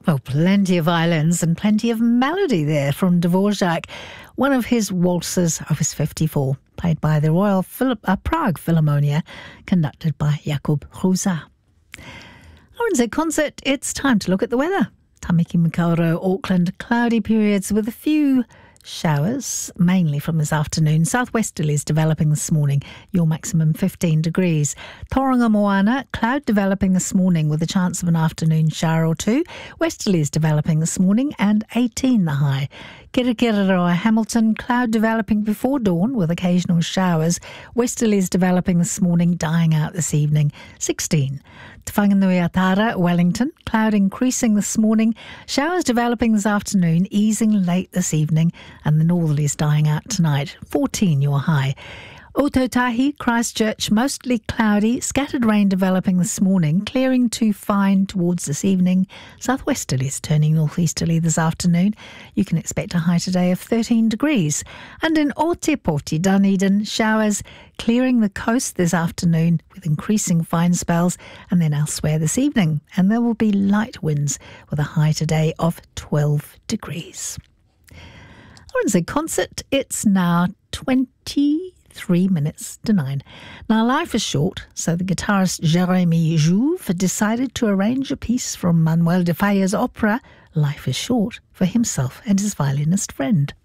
Well, plenty of violins and plenty of melody there from Dvorak, one of his waltzes, Opus 54, played by the Royal Prague Philharmonia, conducted by Jakub Hrusa. RNZ Concert, it's time to look at the weather. Tamaki Makaurau, Auckland, cloudy periods with a few showers, mainly from this afternoon. Southwesterlies developing this morning, your maximum 15 degrees. Tauranga Moana, cloud developing this morning with a chance of an afternoon shower or two. Westerlies developing this morning and 18 the high. Kirikiriroa Hamilton, cloud developing before dawn with occasional showers. Westerlies developing this morning, dying out this evening, 16. Te Whanganui-a-Tara, Wellington, cloud increasing this morning, showers developing this afternoon, easing late this evening, and the northerlies dying out tonight, 14 your high. Otautahi, Christchurch, mostly cloudy, scattered rain developing this morning, clearing to fine towards this evening. Southwesterlies turning northeasterly this afternoon. You can expect a high today of 13 degrees. And in Otepoti, Dunedin, showers clearing the coast this afternoon with increasing fine spells, and then elsewhere this evening. And there will be light winds with a high today of 12 degrees. RNZ Concert, it's now 23 minutes to 9. Now, life is short, so the guitarist Jérémy Jouve decided to arrange a piece from Manuel de Falla's opera, Life is Short, for himself and his violinist friend.